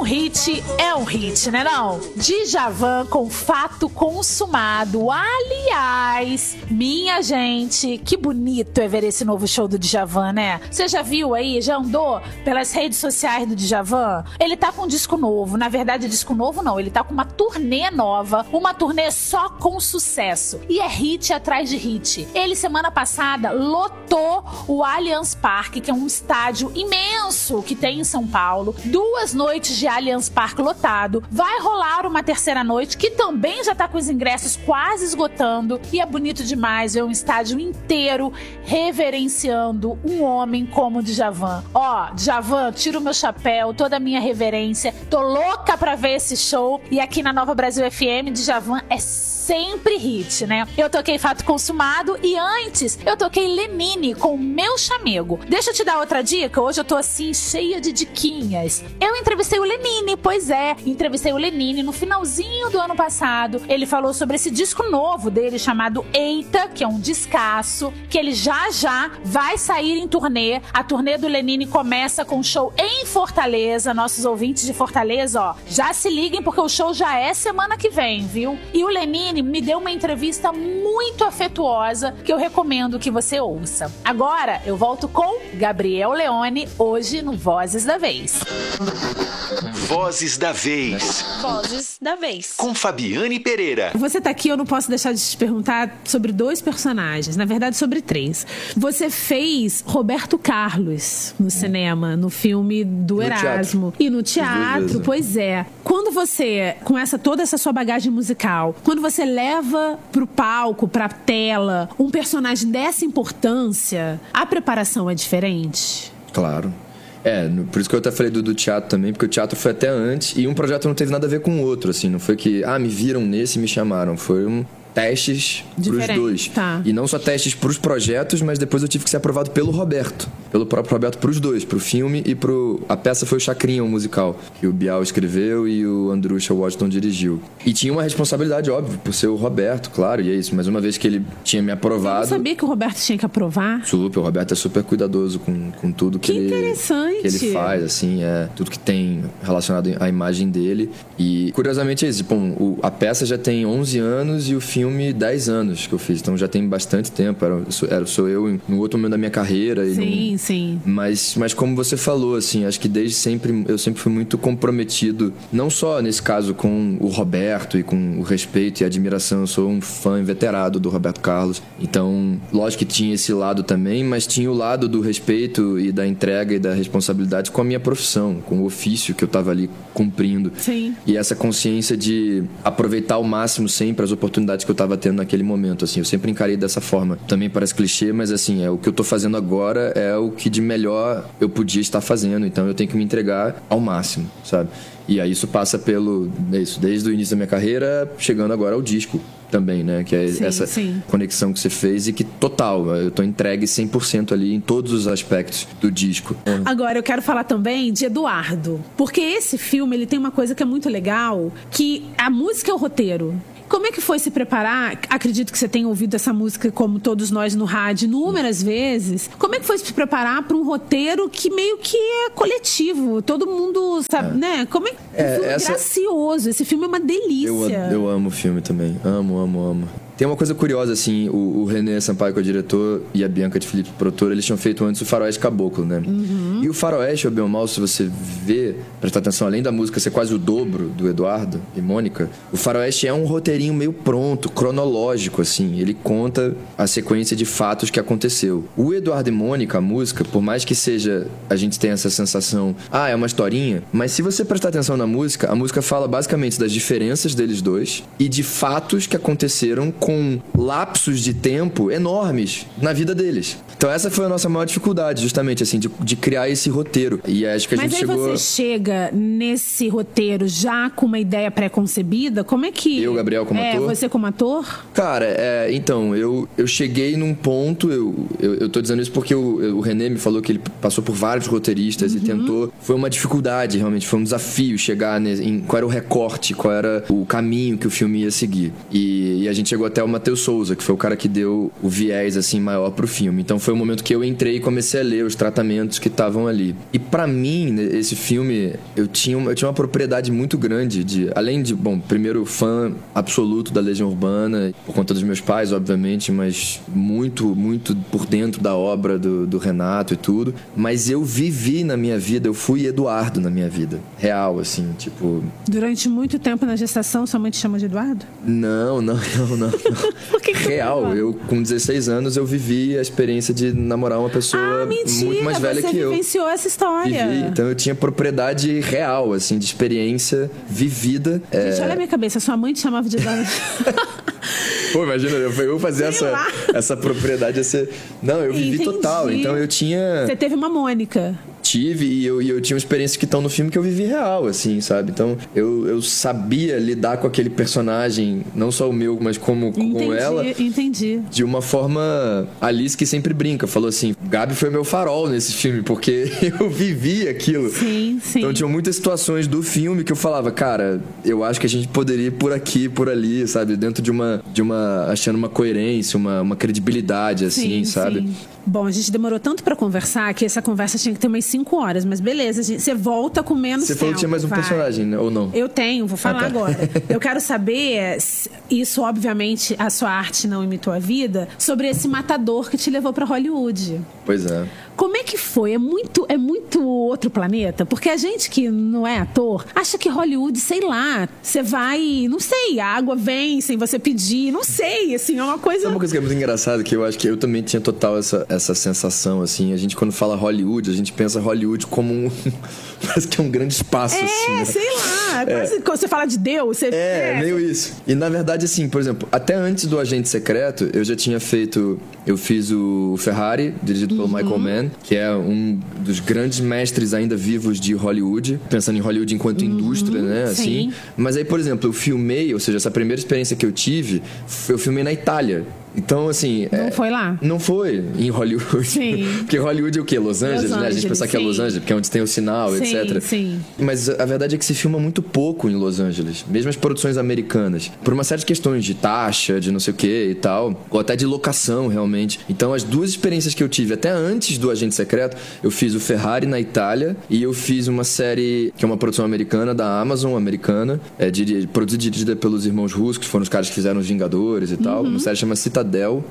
hit é um hit, né não? Djavan com Fato Consumado. Aliás, minha gente, que bonito é ver esse novo show do Djavan, né? Você já viu aí, já andou pelas redes sociais do Djavan? Ele tá com um disco novo. Na verdade, disco novo não, ele tá com uma turnê nova, uma turnê só com sucesso. E é hit atrás de hit. Ele, semana passada, lotou o Allianz Parque, que é um estádio imenso que tem em São Paulo. 2 noites de Allianz Parque lotado. Vai rolar uma terceira noite, que também já tá com os ingressos quase esgotando. E é bonito demais ver um estádio inteiro reverenciando um homem como o Djavan. Ó, Djavan, tiro o meu chapéu, toda a minha reverência. Tô louca pra ver esse show. E aqui na Nova Brasil FM, Djavan é sempre hit, né? Eu toquei Fato Consumado e antes eu toquei Lenine com Meu Chamego. Deixa eu te dar outra dica, hoje eu tô assim cheia de diquinhas. Eu entrevistei o Lenine, pois é, entrevistei o Lenine no finalzinho do ano passado. Ele falou sobre esse disco novo dele chamado Eita, que é um descasso, que ele já vai sair em turnê. A turnê do Lenine começa com um show em Fortaleza. Nossos ouvintes de Fortaleza, ó, já se liguem porque o show já é semana que vem, viu? E o Lenine me deu uma entrevista muito afetuosa que eu recomendo que você ouça. Agora eu volto com Gabriel Leone, hoje no Vozes da Vez. Vozes da Vez. Vozes da Vez. Com Fabiane Pereira. Você tá aqui, eu não posso deixar de te perguntar sobre 2 personagens, na verdade sobre 3. Você fez Roberto Carlos no cinema, no filme do Erasmo. E no teatro, pois é. Quando você, com toda essa sua bagagem musical, quando você leva pro palco, pra tela, um personagem dessa importância, a preparação é diferente? Claro. Por isso que eu até falei do teatro também, porque o teatro foi até antes e um projeto não teve nada a ver com o outro, assim, não foi que, me viram nesse e me chamaram, foi testes pros 2. Tá. E não só testes pros projetos, mas depois eu tive que ser aprovado pelo Roberto. Pelo próprio Roberto pros 2, pro filme e a peça foi o Chacrinha, o musical, que o Bial escreveu e o Andrusha Washington dirigiu. E tinha uma responsabilidade, óbvio, por ser o Roberto, claro, e é isso. Mas uma vez que ele tinha me aprovado... Eu não sabia que o Roberto tinha que aprovar. Super, o Roberto é super cuidadoso com tudo que ele faz, assim, tudo que tem relacionado à imagem dele. E, curiosamente, é isso. A peça já tem 11 anos e o filme 10 anos que eu fiz, então já tem bastante tempo. Sou eu no outro momento da minha carreira. Sim. Mas como você falou, assim, acho que desde sempre eu sempre fui muito comprometido, não só nesse caso com o Roberto e com o respeito e admiração. Eu sou um fã inveterado do Roberto Carlos, então lógico que tinha esse lado também, mas tinha o lado do respeito e da entrega e da responsabilidade com a minha profissão, com o ofício que eu estava ali cumprindo. Sim. E essa consciência de aproveitar ao máximo sempre as oportunidades que eu estava tendo naquele momento, assim, eu sempre encarei dessa forma. Também parece clichê, mas assim, o que eu tô fazendo agora é o que de melhor eu podia estar fazendo, então eu tenho que me entregar ao máximo, sabe? E aí isso passa desde o início da minha carreira, chegando agora ao disco também, né? Que é essa conexão que você fez e que total, eu tô entregue 100% ali em todos os aspectos do disco. Agora eu quero falar também de Eduardo, porque esse filme ele tem uma coisa que é muito legal, que a música é o roteiro. Como é que foi se preparar? Acredito que você tenha ouvido essa música, como todos nós no rádio, inúmeras vezes. Como é que foi se preparar para um roteiro que meio que é coletivo? Todo mundo sabe, né? Como é que um filme gracioso. Esse filme é uma delícia. Eu amo o filme também. Amo. Tem uma coisa curiosa, assim, o René Sampaio, que é o diretor, e a Bianca de Felipe, produtora, eles tinham feito antes o Faroeste Caboclo, né? Uhum. E o Faroeste, bem ou mal, se você prestar atenção, além da música ser quase o dobro do Eduardo e Mônica, o Faroeste é um roteirinho meio pronto, cronológico, assim. Ele conta a sequência de fatos que aconteceu. O Eduardo e Mônica, a música, por mais que seja, a gente tenha essa sensação, é uma historinha, mas se você prestar atenção na música, a música fala basicamente das diferenças deles dois e de fatos que aconteceram com lapsos de tempo enormes na vida deles. Então essa foi a nossa maior dificuldade, justamente, assim, de criar esse roteiro. E acho que a gente chegou... Mas aí você chega nesse roteiro já com uma ideia pré-concebida? Como é que... Eu, Gabriel, como ator? Você como ator? Cara, então, eu cheguei num ponto, eu tô dizendo isso porque o René me falou que ele passou por vários roteiristas e tentou... Foi uma dificuldade, realmente, foi um desafio chegar em qual era o recorte, qual era o caminho que o filme ia seguir. E a gente chegou até até o Matheus Souza, que foi o cara que deu o viés, assim, maior pro filme. Então foi o momento que eu entrei e comecei a ler os tratamentos que estavam ali. E pra mim, esse filme, eu tinha uma propriedade muito grande de... Além de, bom, primeiro fã absoluto da Legião Urbana, por conta dos meus pais, obviamente, mas muito, muito por dentro da obra do Renato e tudo. Mas eu vivi na minha vida, eu fui Eduardo na minha vida. Real, assim, tipo... Durante muito tempo na gestação, sua mãe te chama de Eduardo? Não. Por que Real, eu com 16 anos eu vivi a experiência de namorar uma pessoa muito mais velha que eu. Você vivenciou essa história. Vivi, então eu tinha propriedade real, assim, de experiência vivida. Gente, olha a minha cabeça, sua mãe te chamava de Eduardo. Pô, imagina, eu fazer essa propriedade. Não, eu vivi total, então eu tinha... Você teve uma Mônica. Tive, e eu tinha uma experiência que estão no filme que eu vivi real, assim, sabe? Então, eu sabia lidar com aquele personagem, não só o meu, mas com ela. Entendi. De uma forma... Alice que sempre brinca, falou assim, Gabi foi meu farol nesse filme, porque eu vivi aquilo. Sim. Então, tinham muitas situações do filme que eu falava, cara, eu acho que a gente poderia ir por aqui, por ali, sabe? Dentro de uma achando uma coerência, uma credibilidade, assim, sabe? Sim. Bom, a gente demorou tanto pra conversar que essa conversa tinha que ter umas 5 horas, mas beleza, você volta com menos tempo. Você falou que tinha mais um personagem, né? Ou não? Eu tenho, vou falar agora. Eu quero saber, isso obviamente a sua arte não imitou a vida, sobre esse matador que te levou pra Hollywood. Pois é. Como é que foi? É muito outro planeta? Porque a gente que não é ator acha que Hollywood, sei lá, você vai, não sei, a água vem sem você pedir, não sei, assim, é uma coisa... Sabe uma coisa que é muito engraçada, que eu acho que eu também tinha total essa sensação, assim, a gente quando fala Hollywood, a gente pensa Hollywood como parece que é um grande espaço, assim, né? Sei lá, quando você fala de Deus, você... meio isso. E na verdade, assim, por exemplo, até antes do Agente Secreto, eu já tinha eu fiz o Ferrari, dirigido pelo Michael Mann, que é um dos grandes mestres ainda vivos de Hollywood, pensando em Hollywood enquanto indústria, né, assim. Mas aí, por exemplo, eu filmei, ou seja, essa primeira experiência que eu tive, eu filmei na Itália. Então, assim... Não foi lá? Não foi em Hollywood. Sim. Porque Hollywood é o quê? Los Angeles, né? A gente pensa que é Los Angeles, porque é onde tem o sinal, etc. Sim. Mas a verdade é que se filma muito pouco em Los Angeles. Mesmo as produções americanas. Por uma série de questões de taxa, de não sei o quê e tal. Ou até de locação, realmente. Então, as duas experiências que eu tive, até antes do Agente Secreto, eu fiz o Ferrari na Itália e eu fiz uma série que é uma produção americana, da Amazon americana, produzida e dirigida pelos irmãos Russo, que foram os caras que fizeram Os Vingadores e tal. Uma série chama Citadel.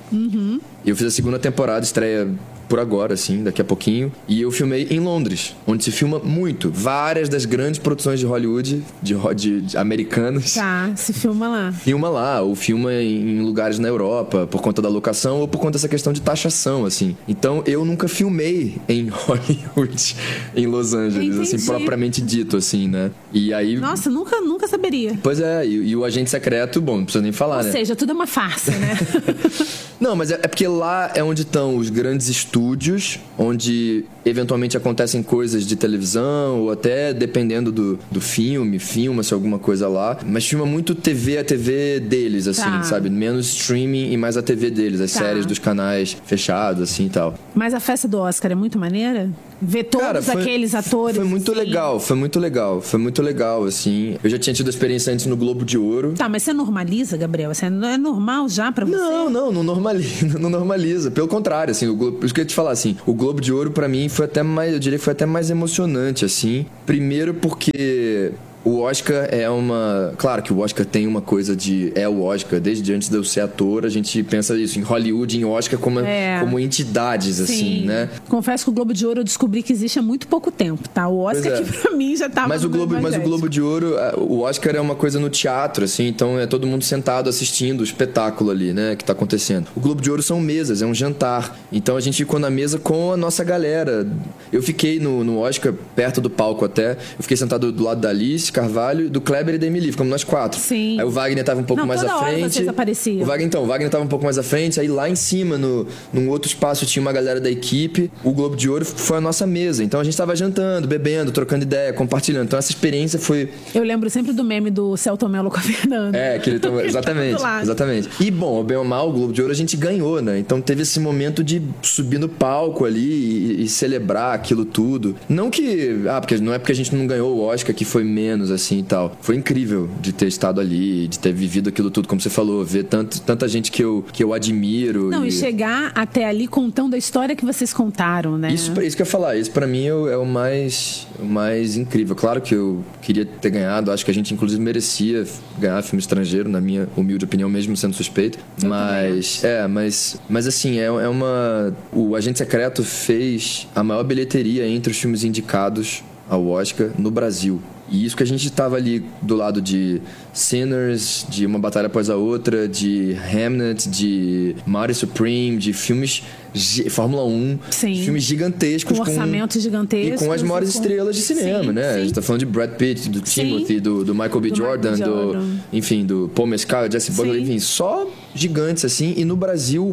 E eu fiz a segunda temporada, estreia por agora, assim, daqui a pouquinho. E eu filmei em Londres, onde se filma muito. Várias das grandes produções de Hollywood, de americanas. Tá, se filma lá. Filma lá, ou filma em lugares na Europa, por conta da locação ou por conta dessa questão de taxação, assim. Então, eu nunca filmei em Hollywood, em Los Angeles, assim, propriamente dito, assim, né? E aí... Nossa, nunca saberia. Pois é, e o Agente Secreto, bom, não precisa nem falar, né? Ou seja, tudo é uma farsa, né? Não, mas é porque lá é onde estão os grandes estúdios, onde eventualmente acontecem coisas de televisão, ou até dependendo do filme, filma-se alguma coisa lá. Mas filma muito a TV deles, assim, sabe? Menos streaming e mais a TV deles, as séries dos canais fechados, assim e tal. Mas a festa do Oscar é muito maneira? Ver todos aqueles atores. Foi muito legal, assim. Eu já tinha tido a experiência antes no Globo de Ouro. Tá, mas você normaliza, Gabriel? Você é normal já pra você? Não normaliza. Pelo contrário, assim, por isso que eu ia te falar, assim, o Globo de Ouro pra mim foi até mais, eu diria que foi até mais emocionante, assim. Primeiro porque... O Oscar é uma... Claro que o Oscar tem uma coisa de... É o Oscar. Desde antes de eu ser ator, a gente pensa isso. Em Hollywood, em Oscar, como entidades, assim, né? Confesso que o Globo de Ouro eu descobri que existe há muito pouco tempo, tá? O Oscar que pra mim já tava... Mas o Globo de Ouro... O Oscar é uma coisa no teatro, assim. Então é todo mundo sentado assistindo o espetáculo ali, né? Que tá acontecendo. O Globo de Ouro são mesas, é um jantar. Então a gente ficou na mesa com a nossa galera. Eu fiquei no Oscar, perto do palco até. Eu fiquei sentado do lado da Alice Carvalho, do Kleber e da Emily, ficamos nós 4. Sim. Aí o Wagner tava um pouco mais à frente. Vocês apareciam. O Wagner tava um pouco mais à frente, aí lá em cima, num outro espaço, tinha uma galera da equipe. O Globo de Ouro foi a nossa mesa. Então a gente tava jantando, bebendo, trocando ideia, compartilhando. Então essa experiência foi... Eu lembro sempre do meme do Celton Mello com a Fernanda. Que ele tava... Exatamente. E bom, bem ou mal, o Globo de Ouro a gente ganhou, né? Então teve esse momento de subir no palco ali e celebrar aquilo tudo. Não que... porque não é porque a gente não ganhou o Oscar que foi menos, menos, assim, e tal. Foi incrível de ter estado ali, de ter vivido aquilo tudo, como você falou, ver tanta gente que eu admiro. Não, e chegar até ali contando a história que vocês contaram, né? Isso que eu ia falar, isso pra mim é o mais incrível. Claro que eu queria ter ganhado, acho que a gente inclusive merecia ganhar filme estrangeiro, na minha humilde opinião, mesmo sendo suspeito. Mas assim, o Agente Secreto fez a maior bilheteria entre os filmes indicados ao Oscar no Brasil. E isso que a gente estava ali do lado de Sinners, de Uma Batalha Após a Outra, de Hamnet, de Mighty Supreme, de filmes Fórmula 1, filmes gigantescos. Com orçamentos gigantescos. E com as maiores estrelas de cinema, né? A gente tá falando de Brad Pitt, do Timothy, do Michael B. Jordan, enfim, do Paul Mescal, Jesse Butler, enfim, só gigantes, assim. E no Brasil,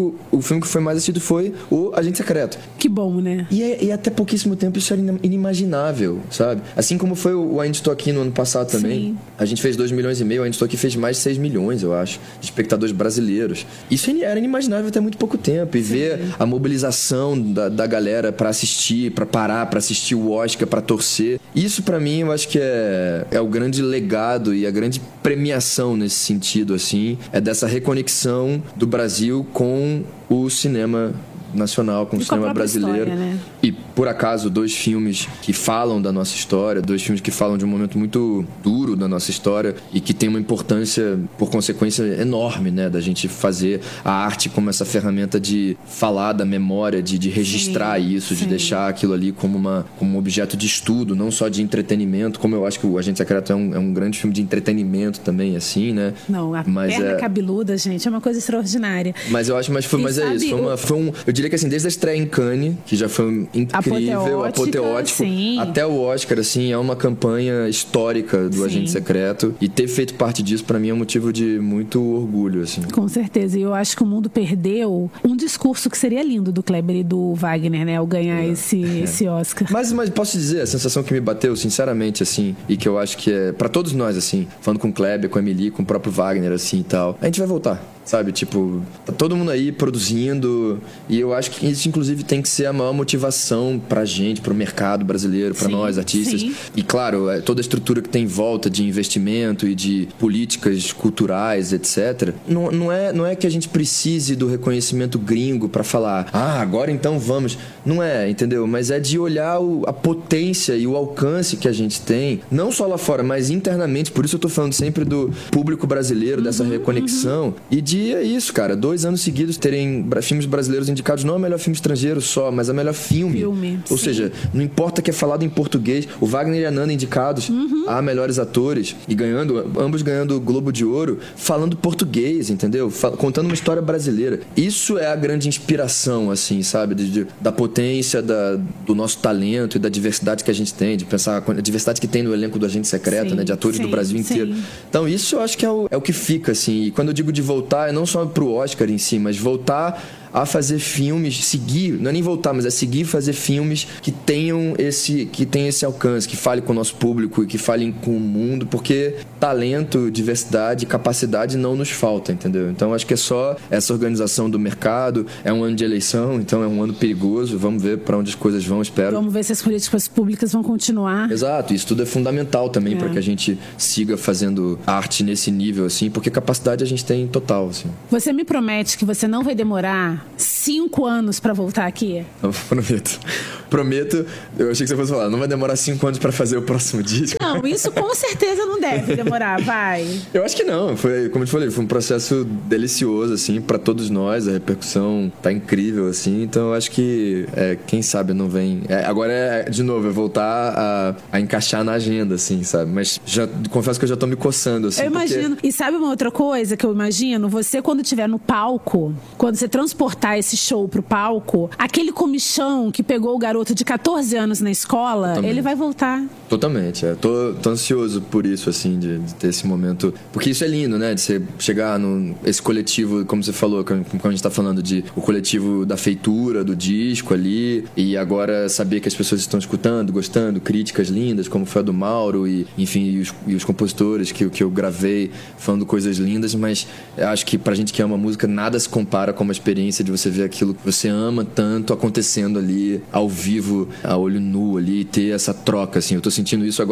o filme que foi mais assistido foi o Agente Secreto. Que bom, né? E até pouquíssimo tempo isso era inimaginável, sabe? Assim como foi o Ainda Estou Aqui no ano passado também. A gente fez 2,5 milhões, o Ainda Estou Aqui fez mais de 6 milhões, eu acho, de espectadores brasileiros. Isso era inimaginável até muito pouco tempo. E ver a mobilização da galera pra assistir, pra parar, pra assistir o Oscar, pra torcer. Isso pra mim eu acho que é o grande legado e a grande premiação nesse sentido, assim, é dessa reconexão do Brasil com o cinema nacional, com o cinema brasileiro. História, né? E, por acaso, 2 filmes que falam da nossa história, 2 filmes que falam de um momento muito duro da nossa história e que tem uma importância, por consequência, enorme, né? Da gente fazer a arte como essa ferramenta de falar da memória, de registrar isso, de deixar aquilo ali como um objeto de estudo, não só de entretenimento, como eu acho que o Agente Secreto é um grande filme de entretenimento também, assim, né? Não, perna cabeluda, gente, é uma coisa extraordinária. Mas eu acho, é isso, eu diria que assim, desde a estreia em Cannes, que já foi incrível, apoteótico, até o Oscar, assim, é uma campanha histórica do Agente Secreto, e ter feito parte disso pra mim é um motivo de muito orgulho, assim. Com certeza, e eu acho que o mundo perdeu um discurso que seria lindo do Kleber e do Wagner, né, ao ganhar esse Oscar. Mas posso dizer, a sensação que me bateu, sinceramente, assim, e que eu acho que é pra todos nós, assim, falando com o Kleber, com a Emily, com o próprio Wagner, assim, e tal, a gente vai voltar. Sabe, tipo, tá todo mundo aí produzindo, e eu acho que isso, inclusive, tem que ser a maior motivação pra gente, pro mercado brasileiro, pra nós, artistas. E, claro, toda a estrutura que tem em volta de investimento e de políticas culturais, etc. Não é que a gente precise do reconhecimento gringo pra falar, agora então vamos. Não é, entendeu? Mas é de olhar a potência e o alcance que a gente tem, não só lá fora, mas internamente. Por isso eu tô falando sempre do público brasileiro, dessa reconexão, e de é isso, cara. 2 anos seguidos terem filmes brasileiros indicados, não é o melhor filme estrangeiro só, mas é o melhor filme. Ou seja, não importa que é falado em português. O Wagner e a Nanda indicados a melhores atores e ambos ganhando o Globo de Ouro, falando português, entendeu? Contando uma história brasileira. Isso é a grande inspiração, assim, sabe? Da potência do nosso talento e da diversidade que a gente tem, de pensar a diversidade que tem no elenco do Agente Secreto, né? De atores do Brasil inteiro. Então isso eu acho que é o que fica, assim. E quando eu digo de voltar, é não só pro Oscar em si, mas voltar a fazer filmes, seguir, não é nem voltar, mas é seguir fazer filmes que tenham esse alcance, que falem com o nosso público e que falem com o mundo, porque talento, diversidade, capacidade não nos falta, entendeu? Então acho que é só essa organização do mercado, é um ano de eleição, então é um ano perigoso, vamos ver para onde as coisas vão, espero. Vamos ver se as políticas públicas vão continuar. Exato, isso tudo é fundamental também para que a gente siga fazendo arte nesse nível, assim, porque capacidade a gente tem total, assim. Você me promete que você não vai demorar 5 anos pra voltar aqui? Eu prometo. Eu achei que você fosse falar, não vai demorar 5 anos pra fazer o próximo disco. Não, isso com certeza não deve demorar, vai. Eu acho que não, foi, como eu te falei, foi um processo delicioso, assim, pra todos nós, a repercussão tá incrível, assim, então eu acho que, quem sabe não vem... agora de novo, voltar a encaixar na agenda, assim, sabe, mas já confesso que eu já tô me coçando, assim. Eu imagino, e sabe uma outra coisa que eu imagino? Você quando estiver no palco, quando você transportar esse show pro palco, aquele comichão que pegou o garoto de 14 anos na escola, totalmente. Ele vai voltar. Totalmente, tô ansioso por isso, assim, de ter esse momento, porque isso é lindo, né, de você chegar esse coletivo, como você falou, como a gente tá falando o coletivo da feitura, do disco ali, e agora saber que as pessoas estão escutando, gostando, críticas lindas, como foi a do Mauro, e enfim, os compositores que eu gravei falando coisas lindas, mas eu acho que pra gente que ama música, nada se compara com uma experiência de você ver aquilo que você ama tanto acontecendo ali ao vivo, a olho nu ali, e ter essa troca, assim. Eu tô sentindo isso agora, eu voltei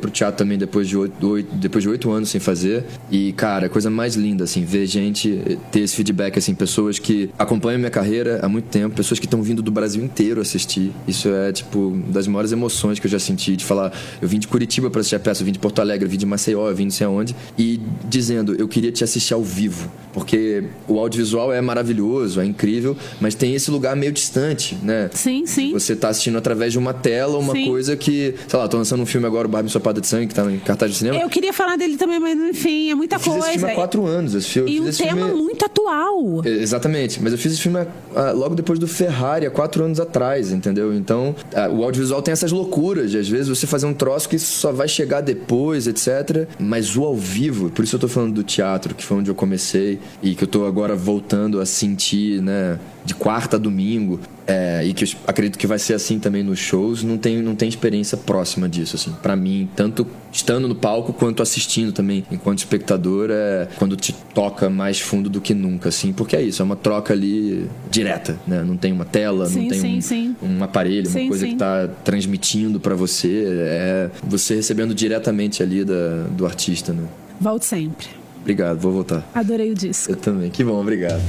pro teatro também depois de 8 anos sem fazer. E, cara, a coisa mais linda, assim, ver gente ter esse feedback, assim, pessoas que acompanham minha carreira há muito tempo, pessoas que estão vindo do Brasil inteiro assistir. Isso é, tipo, das maiores emoções que eu já senti, de falar, eu vim de Curitiba pra assistir a peça, eu vim de Porto Alegre, eu vim de Maceió, eu vim não sei aonde, e dizendo, eu queria te assistir ao vivo, porque o audiovisual é maravilhoso, é incrível, mas tem esse lugar meio distante, né? Sim, sim. Você tá assistindo através de uma tela, uma coisa que, sei lá, tô lançando um filme agora, o Barbie Ensopada de Sangue, que tá em cartaz de cinema. Eu queria falar dele também, mas enfim, é muita coisa. Eu fiz esse filme há 4 anos. E um tema muito atual. Exatamente, mas eu fiz esse filme logo depois do Ferrari, há 4 anos atrás, entendeu? Então, o audiovisual tem essas loucuras de, às vezes, você fazer um troço que só vai chegar depois, etc. Mas o ao vivo, por isso eu tô falando do teatro, que foi onde eu comecei e que eu tô agora voltando a sentir, né, de quarta a domingo, e que eu acredito que vai ser assim também nos shows, não tem experiência próxima disso, assim. Pra mim, tanto estando no palco quanto assistindo também, enquanto espectador, quando te toca mais fundo do que nunca, assim, porque é isso, é uma troca ali direta, né? Não tem uma tela, não tem um aparelho, uma coisa que tá transmitindo pra você, é você recebendo diretamente ali do artista, né? Volte sempre. Obrigado, vou voltar. Adorei o disco. Eu também, que bom, obrigado.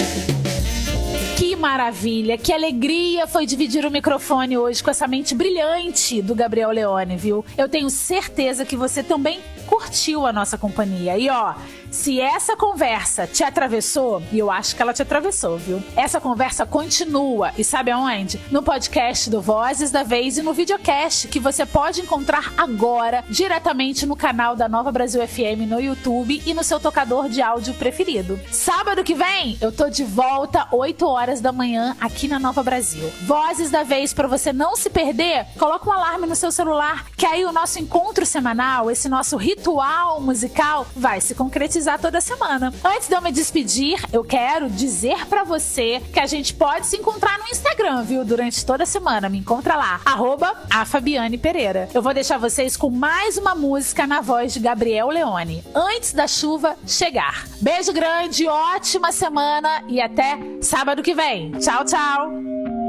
Que maravilha, que alegria foi dividir o microfone hoje com essa mente brilhante do Gabriel Leone, viu? Eu tenho certeza que você também curtiu a nossa companhia. E ó, se essa conversa te atravessou, e eu acho que ela te atravessou, viu? Essa conversa continua, e sabe aonde? No podcast do Vozes da Vez e no videocast, que você pode encontrar agora diretamente no canal da Nova Brasil FM no YouTube e no seu tocador de áudio preferido. Sábado que vem, eu tô de volta 8 horas da manhã aqui na Nova Brasil. Vozes da Vez, pra você não se perder, coloca um alarme no seu celular, que aí o nosso encontro semanal, esse nosso ritual musical, vai se concretizar toda semana. Antes de eu me despedir, eu quero dizer pra você que a gente pode se encontrar no Instagram, viu? Durante toda a semana. Me encontra lá, @afabianepereira. Eu vou deixar vocês com mais uma música na voz de Gabriel Leone, Antes da Chuva Chegar. Beijo grande, ótima semana e até sábado que vem. Tchau, tchau!